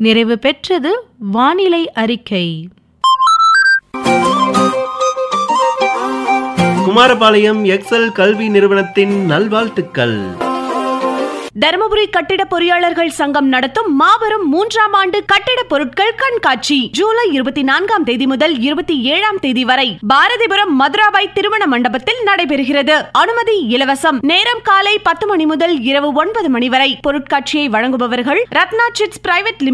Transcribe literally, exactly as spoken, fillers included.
நிறைவு பெற்றது வானிலை அறிக்கை. குமாரபாளையம் எக்ஸல் கல்வி நிறுவனத்தின் நல்வாழ்த்துக்கள். தருமபுரி கட்டிட பொறியாளர்கள் சங்கம் நடத்தும் மாபெரும் மூன்றாம் ஆண்டு கட்டிட பொருட்கள் கண்காட்சி ஜூலை இருபத்தி நான்காம் தேதி முதல் இருபத்தி ஏழாம் தேதி வரை பாரதிபுரம் மதுராபாய் திருமண மண்டபத்தில் நடைபெறுகிறது. அனுமதி இலவசம். நேரம் காலை பத்து மணி முதல் இரவு ஒன்பது மணி வரை. பொருட்காட்சியை வழங்குபவர்கள் ரத்னா சிட்ஸ் பிரைவேட் லிமிடெட்.